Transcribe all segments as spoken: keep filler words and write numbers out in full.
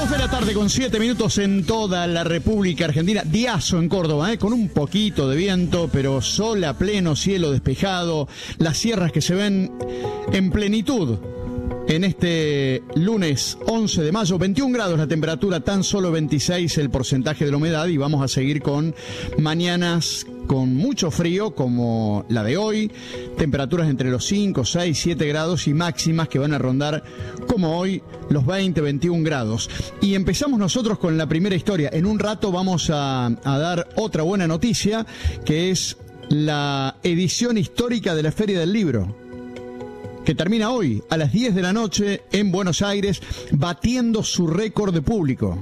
Dos de la tarde con siete minutos en toda la República Argentina. Diazo en Córdoba, ¿eh? Con un poquito de viento, pero sol a pleno, cielo despejado. Las sierras que se ven en plenitud en este lunes once de mayo. veintiún grados la temperatura, tan solo veintiséis el porcentaje de la humedad. Y vamos a seguir con mañanas con mucho frío como la de hoy, temperaturas entre los cinco, seis, siete grados y máximas que van a rondar como hoy los veinte, veintiún grados. Y empezamos nosotros con la primera historia. En un rato vamos a, a dar otra buena noticia, que es la edición histórica de la Feria del Libro, que termina hoy a las diez de la noche en Buenos Aires, batiendo su récord de público.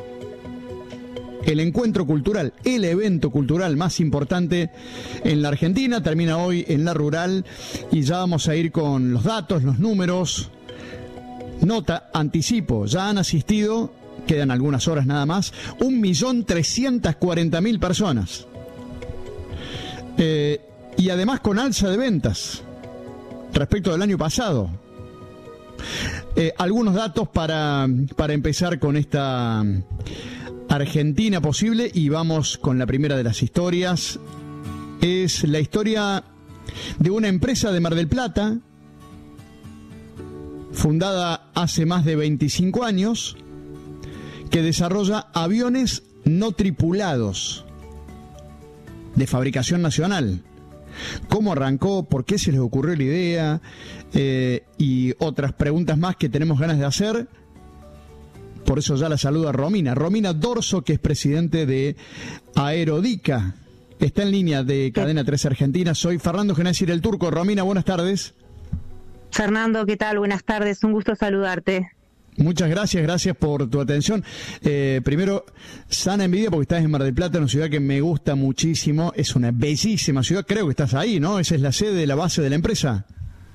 El encuentro cultural, el evento cultural más importante en la Argentina, termina hoy en la Rural y ya vamos a ir con los datos, los números. Nota, anticipo, ya han asistido, quedan algunas horas nada más, un millón trescientas cuarenta mil personas. Eh, y además con alza de ventas respecto del año pasado. Eh, algunos datos para, para empezar con esta Argentina posible, y vamos con la primera de las historias. Es la historia de una empresa de Mar del Plata, fundada hace más de veinticinco años, que desarrolla aviones no tripulados de fabricación nacional. ¿Cómo arrancó? ¿Por qué se les ocurrió la idea? Eh, y otras preguntas más que tenemos ganas de hacer. Por eso ya la saluda Romina. Romina Dorso, que es presidente de Aerodica. Está en línea de Cadena tres Argentina. Soy Fernando Genésir el Turco. Romina, buenas tardes. Fernando, ¿qué tal? Buenas tardes. Un gusto saludarte. Muchas gracias, gracias por tu atención. Eh, primero, sana envidia porque estás en Mar del Plata, una ciudad que me gusta muchísimo. Es una bellísima ciudad. Creo que estás ahí, ¿no? Esa es la sede de la base de la empresa.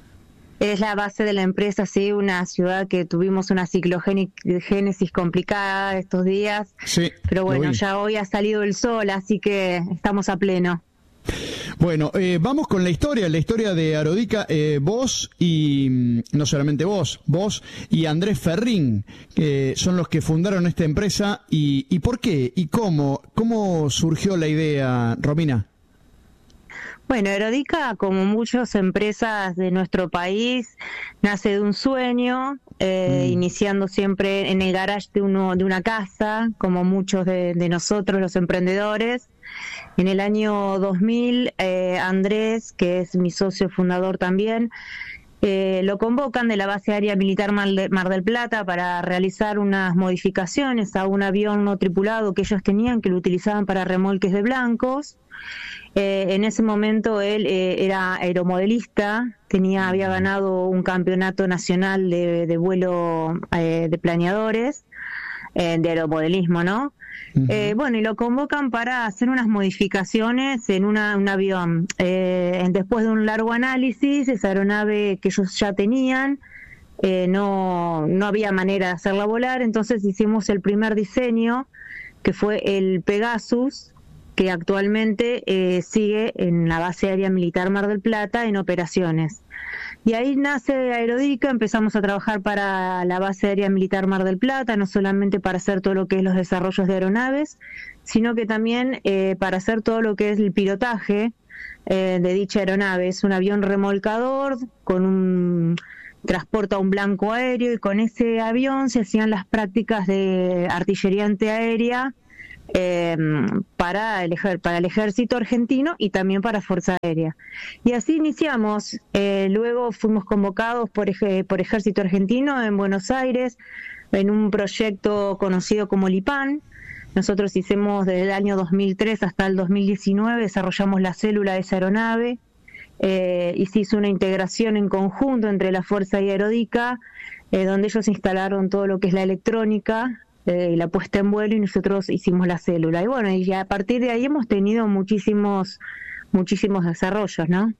Es la base de la empresa, sí, una ciudad que tuvimos una ciclogénesis complicada estos días, sí, pero bueno, ya hoy ha salido el sol, así que estamos a pleno. Bueno, eh, vamos con la historia, la historia de Aerodica. Eh, vos y, no solamente vos, vos y Andrés Ferrín, que son los que fundaron esta empresa. ¿Y, y por qué? ¿Y cómo? ¿Cómo surgió la idea, Romina? Bueno, Aerodica, como muchas empresas de nuestro país, nace de un sueño, eh, mm. iniciando siempre en el garage de uno de una casa, como muchos de, de nosotros los emprendedores. En el año dos mil, eh, Andrés, que es mi socio fundador también, eh, lo convocan de la base aérea militar Mar, de, Mar del Plata para realizar unas modificaciones a un avión no tripulado que ellos tenían, que lo utilizaban para remolques de blancos. Eh, en ese momento él eh, era aeromodelista, tenía, había ganado un campeonato nacional de, de vuelo eh, de planeadores, eh, de aeromodelismo, ¿no? Uh-huh. Eh, bueno, y lo convocan para hacer unas modificaciones en una, un avión. Eh, después de un largo análisis, esa aeronave que ellos ya tenían, eh, no, no había manera de hacerla volar, entonces hicimos el primer diseño, que fue el Pegasus, que actualmente eh, sigue en la base aérea militar Mar del Plata en operaciones. Y ahí nace Aerodica, empezamos a trabajar para la base aérea militar Mar del Plata, no solamente para hacer todo lo que es los desarrollos de aeronaves, sino que también eh, para hacer todo lo que es el pilotaje eh, de dicha aeronave. Es un avión remolcador con un transporta un blanco aéreo, y con ese avión se hacían las prácticas de artillería antiaérea Eh, para, el, para el ejército argentino y también para Fuerza Aérea. Y así iniciamos. Eh, luego fuimos convocados por, ej- por Ejército Argentino en Buenos Aires en un proyecto conocido como LIPAN. Nosotros hicimos desde el año dos mil tres hasta el dos mil diecinueve, desarrollamos la célula de esa aeronave, eh, y se hizo una integración en conjunto entre la Fuerza y Aerodica, eh, donde ellos instalaron todo lo que es la electrónica y la puesta en vuelo, y nosotros hicimos la célula. Y bueno, y a partir de ahí hemos tenido muchísimos muchísimos desarrollos, ¿no?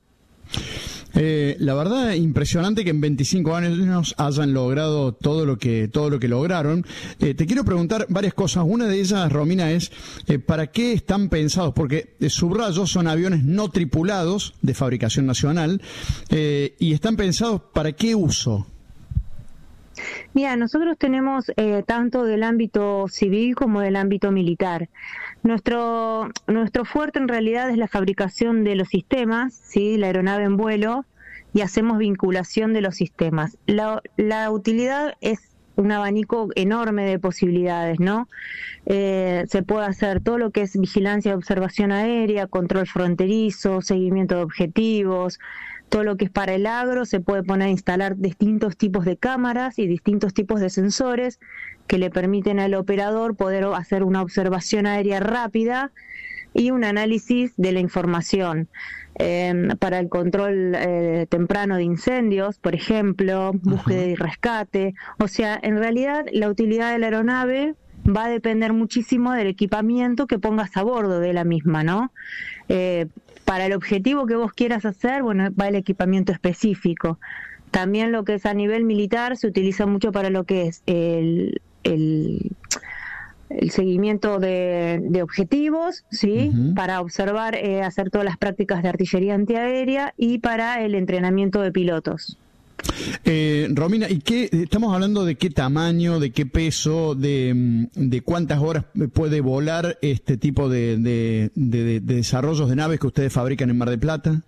Eh, la verdad, impresionante que en veinticinco años hayan logrado todo lo que todo lo que lograron. Eh, te quiero preguntar varias cosas. Una de ellas, Romina, es eh, ¿para qué están pensados? Porque, eh, subrayo, son aviones no tripulados de fabricación nacional, eh, y están pensados ¿para qué uso? Mira, nosotros tenemos eh, tanto del ámbito civil como del ámbito militar. Nuestro nuestro fuerte en realidad es la fabricación de los sistemas, ¿sí? La aeronave en vuelo, y hacemos vinculación de los sistemas. La, la utilidad es un abanico enorme de posibilidades, ¿no? Eh, se puede hacer todo lo que es vigilancia de observación aérea, control fronterizo, seguimiento de objetivos. Todo lo que es para el agro, se puede poner a instalar distintos tipos de cámaras y distintos tipos de sensores que le permiten al operador poder hacer una observación aérea rápida y un análisis de la información. Eh, para el control eh, temprano de incendios, por ejemplo, búsqueda y rescate. O sea, en realidad la utilidad de la aeronave va a depender muchísimo del equipamiento que pongas a bordo de la misma, ¿no? Eh, para el objetivo que vos quieras hacer, bueno, va el equipamiento específico. También lo que es a nivel militar se utiliza mucho para lo que es el, el, el seguimiento de, de objetivos, ¿sí? Uh-huh. Para observar, eh, hacer todas las prácticas de artillería antiaérea y para el entrenamiento de pilotos. Eh, Romina, ¿y qué estamos hablando de qué tamaño, de qué peso, de, de cuántas horas puede volar este tipo de, de, de, de desarrollos de naves que ustedes fabrican en Mar del Plata?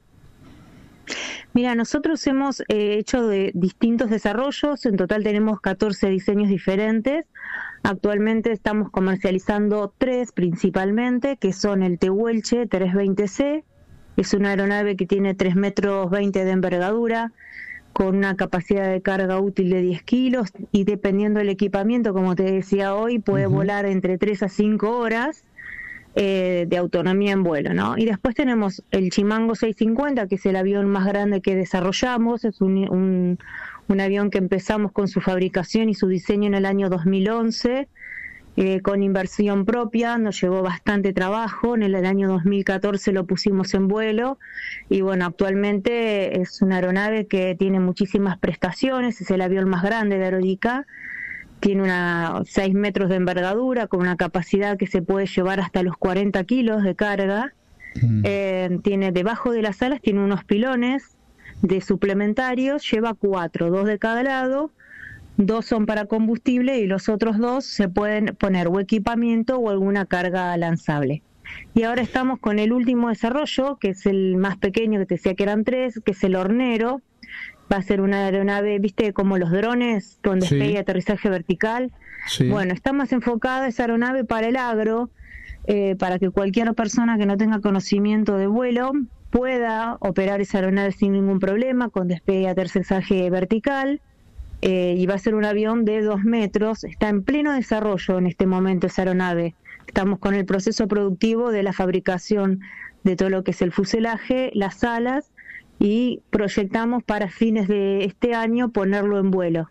Mira, nosotros hemos eh, hecho de distintos desarrollos, en total tenemos catorce diseños diferentes. Actualmente estamos comercializando tres principalmente, que son el Tehuelche trescientos veinte ce, es una aeronave que tiene tres metros veinte de envergadura, con una capacidad de carga útil de diez kilos y dependiendo del equipamiento, como te decía hoy, puede uh-huh. volar entre tres a cinco horas eh, de autonomía en vuelo, ¿no? Y después tenemos el Chimango seiscientos cincuenta, que es el avión más grande que desarrollamos, es un, un, un avión que empezamos con su fabricación y su diseño en el año dos mil once, Eh, con inversión propia, nos llevó bastante trabajo. En el, el año dos mil catorce lo pusimos en vuelo y bueno, actualmente es una aeronave que tiene muchísimas prestaciones, es el avión más grande de Aerodica, tiene una seis metros de envergadura con una capacidad que se puede llevar hasta los cuarenta kilos de carga. Mm. Eh, tiene debajo de las alas, tiene unos pilones de suplementarios, lleva cuatro, dos de cada lado. Dos son para combustible y los otros dos se pueden poner o equipamiento o alguna carga lanzable. Y ahora estamos con el último desarrollo, que es el más pequeño, que te decía que eran tres, que es el Hornero. Va a ser una aeronave, viste, como los drones, con despegue sí. y aterrizaje vertical. Sí. Bueno, está más enfocada esa aeronave para el agro, eh, para que cualquier persona que no tenga conocimiento de vuelo pueda operar esa aeronave sin ningún problema, con despegue y aterrizaje vertical. Eh, y va a ser un avión de dos metros, está en pleno desarrollo en este momento esa aeronave. Estamos con el proceso productivo de la fabricación de todo lo que es el fuselaje, las alas, y proyectamos para fines de este año ponerlo en vuelo.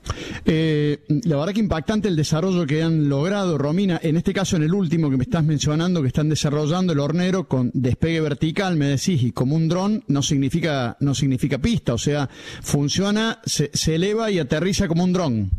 Eh, la verdad que impactante el desarrollo que han logrado, Romina, en este caso en el último que me estás mencionando, que están desarrollando el Hornero con despegue vertical, me decís, y como un dron no significa no significa pista, o sea, funciona, se, se eleva y aterriza como un dron.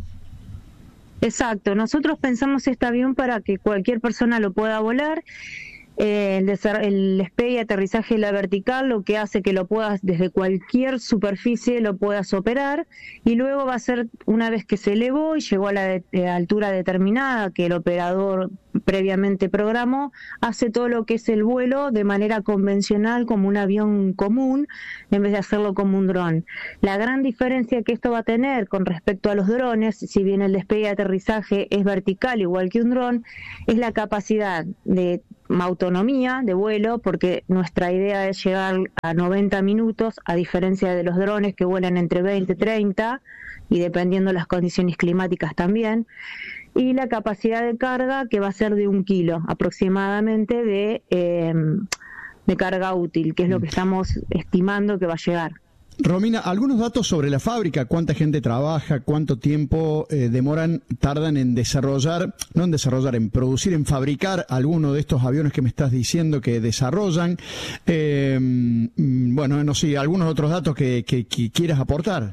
Exacto, nosotros pensamos este avión para que cualquier persona lo pueda volar. Eh, el, el despegue y aterrizaje de la vertical lo que hace que lo puedas desde cualquier superficie lo puedas operar, y luego va a ser una vez que se elevó y llegó a la de, de altura determinada que el operador previamente programó, hace todo lo que es el vuelo de manera convencional como un avión común en vez de hacerlo como un dron. La gran diferencia que esto va a tener con respecto a los drones, si bien el despegue y aterrizaje es vertical igual que un dron, es la capacidad de autonomía de vuelo, porque nuestra idea es llegar a noventa minutos, a diferencia de los drones que vuelan entre veinte y treinta, y dependiendo de las condiciones climáticas también, y la capacidad de carga que va a ser de un kilo aproximadamente de, eh, de carga útil, que es lo que estamos estimando que va a llegar. Romina, algunos datos sobre la fábrica, cuánta gente trabaja, cuánto tiempo eh, demoran, tardan en desarrollar, no en desarrollar, en producir, en fabricar alguno de estos aviones que me estás diciendo que desarrollan. Eh, bueno, no sé, algunos otros datos que, que, que quieras aportar.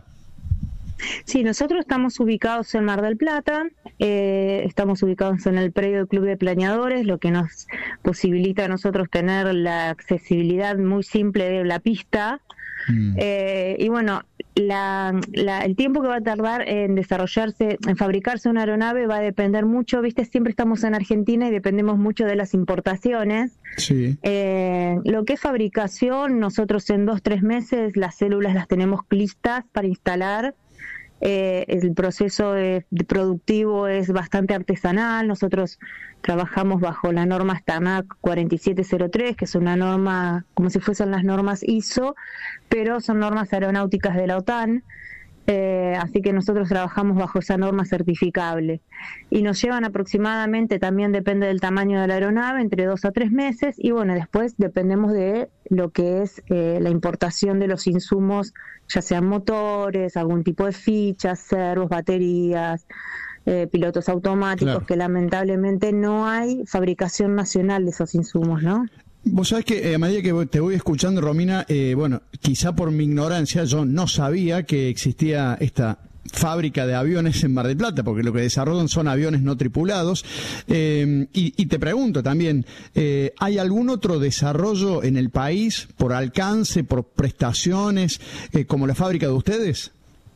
Sí, nosotros estamos ubicados en Mar del Plata, eh, estamos ubicados en el predio del Club de Planeadores, lo que nos posibilita a nosotros tener la accesibilidad muy simple de la pista. Mm. Eh, y bueno, la, la, el tiempo que va a tardar en desarrollarse, en fabricarse una aeronave va a depender mucho, viste, siempre estamos en Argentina y dependemos mucho de las importaciones. Sí. Eh, lo que es fabricación, nosotros en dos, tres meses las células las tenemos listas para instalar. Eh, el proceso de, de productivo es bastante artesanal. Nosotros trabajamos bajo la norma STANAC cuarenta y siete cero tres, que es una norma como si fuesen las normas I S O, pero son normas aeronáuticas de la OTAN. Eh, así que nosotros trabajamos bajo esa norma certificable y nos llevan aproximadamente, también depende del tamaño de la aeronave, entre dos a tres meses, y bueno, después dependemos de lo que es eh, la importación de los insumos, ya sean motores, algún tipo de fichas, servos, baterías, eh, pilotos automáticos, claro, que lamentablemente no hay fabricación nacional de esos insumos, ¿no? Vos sabés que eh, a medida que te voy escuchando, Romina, eh, bueno, quizá por mi ignorancia yo no sabía que existía esta fábrica de aviones en Mar del Plata, porque lo que desarrollan son aviones no tripulados. Eh, y, y te pregunto también, eh, ¿hay algún otro desarrollo en el país por alcance, por prestaciones, eh, como la fábrica de ustedes?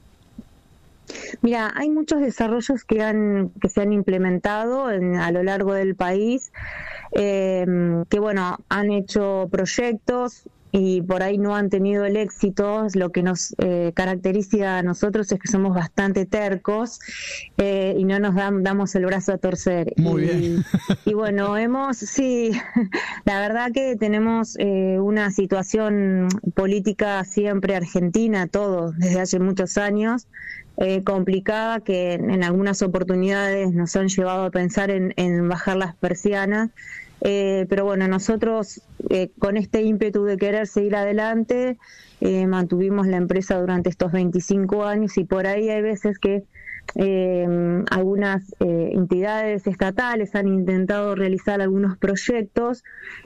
Mira, hay muchos desarrollos que han que se han implementado en, a lo largo del país, eh, que bueno, han hecho proyectos y por ahí no han tenido el éxito. Lo que nos eh, caracteriza a nosotros es que somos bastante tercos eh, y no nos dan, damos el brazo a torcer. Muy y, bien. Y bueno, hemos, sí, la verdad que tenemos eh, una situación política siempre argentina, todos, desde hace muchos años, eh, complicada, que en, en algunas oportunidades nos han llevado a pensar en, en bajar las persianas. Eh, pero bueno, nosotros eh, con este ímpetu de querer seguir adelante, eh, mantuvimos la empresa durante estos veinticinco años, y por ahí hay veces que eh, algunas eh, entidades estatales han intentado realizar algunos proyectos,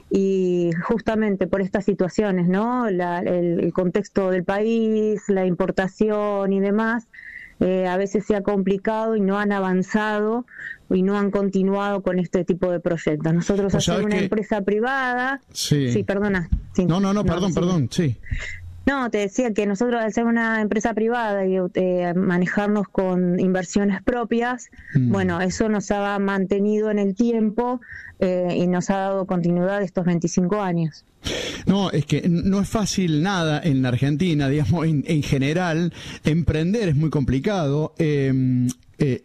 y justamente por estas situaciones, ¿no? La, el, el contexto del país, la importación y demás, Eh, a veces se ha complicado y no han avanzado y no han continuado con este tipo de proyectos. Nosotros hacemos una que... empresa privada. Sí, sí perdona. Sí. No, no, no, perdón, no, perdón, sí. No, te decía que nosotros, al ser una empresa privada y eh, manejarnos con inversiones propias, mm. bueno, eso nos ha mantenido en el tiempo eh, y nos ha dado continuidad estos veinticinco años. No, es que no es fácil nada en la Argentina, digamos, en, en general, emprender es muy complicado, eh, eh,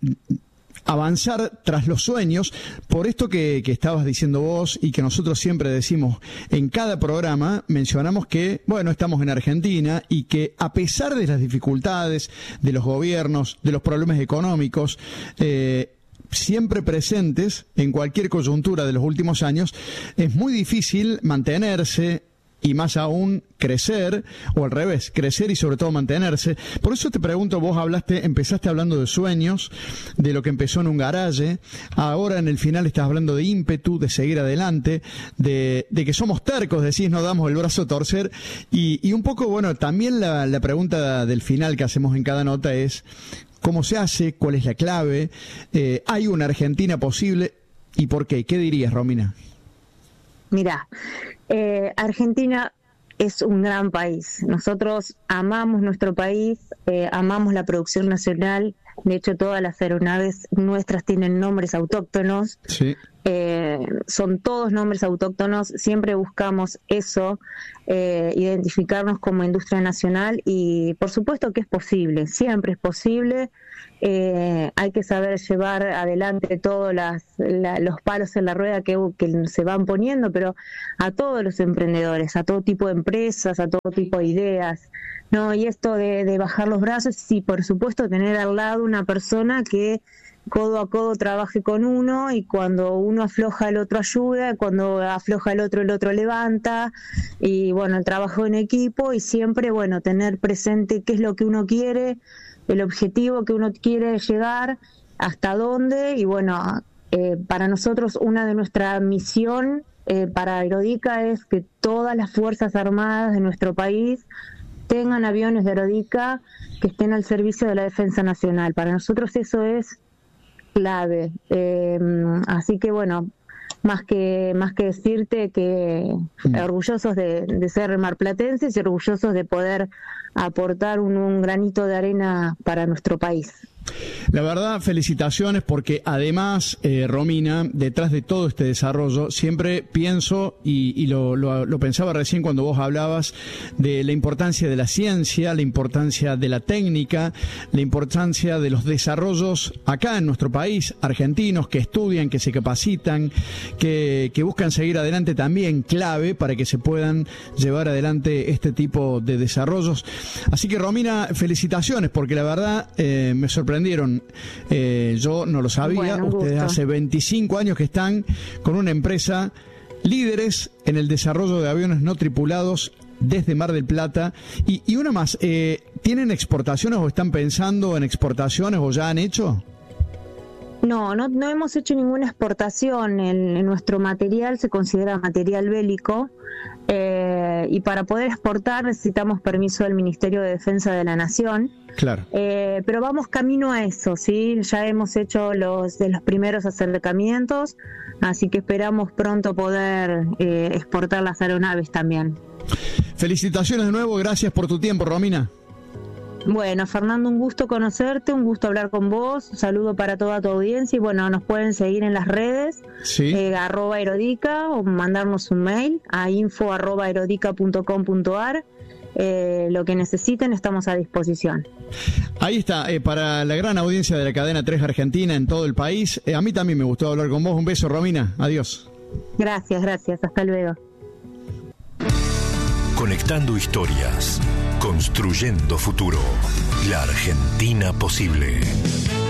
avanzar tras los sueños, por esto que, que estabas diciendo vos y que nosotros siempre decimos en cada programa, mencionamos que, bueno, estamos en Argentina y que a pesar de las dificultades, de los gobiernos, de los problemas económicos, eh, siempre presentes en cualquier coyuntura de los últimos años, es muy difícil mantenerse y más aún crecer, o al revés, crecer y sobre todo mantenerse. Por eso te pregunto, vos hablaste, empezaste hablando de sueños, de lo que empezó en un garaje, ahora en el final estás hablando de ímpetu, de seguir adelante, de, de que somos tercos, decís, no damos el brazo a torcer, y, y un poco, bueno, también la, la pregunta del final que hacemos en cada nota es, ¿cómo se hace? ¿Cuál es la clave? Eh, ¿Hay una Argentina posible? ¿Y por qué? ¿Qué dirías, Romina? Mirá, eh, Argentina es un gran país. Nosotros amamos nuestro país, eh, amamos la producción nacional. De hecho, todas las aeronaves nuestras tienen nombres autóctonos. Sí. Eh, son todos nombres autóctonos. Siempre buscamos eso, eh, identificarnos como industria nacional, y por supuesto que es posible, siempre es posible. Eh, hay que saber llevar adelante todos las, la, los palos en la rueda que, que se van poniendo, pero a todos los emprendedores, a todo tipo de empresas, a todo tipo de ideas, ¿no? Y esto de, de bajar los brazos, sí, por supuesto, tener al lado una persona que codo a codo trabaje con uno, y cuando uno afloja el otro ayuda, cuando afloja el otro el otro levanta, y bueno, el trabajo en equipo, y siempre, bueno, tener presente qué es lo que uno quiere, el objetivo que uno quiere llegar, hasta dónde. Y bueno, eh, para nosotros una de nuestra misión eh, para Aerodica es que todas las Fuerzas Armadas de nuestro país tengan aviones de Aerodica que estén al servicio de la defensa nacional. Para nosotros eso es clave. Eh, así que bueno, más que más que decirte que mm. orgullosos de, de ser marplatenses y orgullosos de poder aportar un, un granito de arena para nuestro país. La verdad, felicitaciones, porque además, eh, Romina, detrás de todo este desarrollo, siempre pienso, y, y lo, lo, lo pensaba recién cuando vos hablabas de la importancia de la ciencia, la importancia de la técnica, la importancia de los desarrollos acá en nuestro país, argentinos que estudian, que se capacitan, que, que buscan seguir adelante, también clave para que se puedan llevar adelante este tipo de desarrollos. Así que, Romina, felicitaciones, porque la verdad eh, me sorprendió. Eh, yo no lo sabía. Bueno, ustedes gusto. Hace veinticinco años que están con una empresa líderes en el desarrollo de aviones no tripulados desde Mar del Plata. Y, y una más, eh, ¿tienen exportaciones o están pensando en exportaciones o ya han hecho? No, no, no hemos hecho ninguna exportación. En, en nuestro material se considera material bélico, eh, y para poder exportar necesitamos permiso del Ministerio de Defensa de la Nación. Claro. Eh, pero vamos camino a eso, ¿sí? Ya hemos hecho los de los primeros acercamientos, así que esperamos pronto poder eh, exportar las aeronaves también. Felicitaciones de nuevo, gracias por tu tiempo, Romina. Bueno, Fernando, un gusto conocerte, un gusto hablar con vos, un saludo para toda tu audiencia y bueno, nos pueden seguir en las redes, sí. eh, arroba aerodica, o mandarnos un mail a info arroba aerodica punto com punto ar. Eh, lo que necesiten, estamos a disposición. Ahí está, eh, para la gran audiencia de la cadena tres Argentina en todo el país. Eh, a mí también me gustó hablar con vos. Un beso, Romina. Adiós. Gracias, gracias. Hasta luego. Conectando historias, construyendo futuro. La Argentina posible.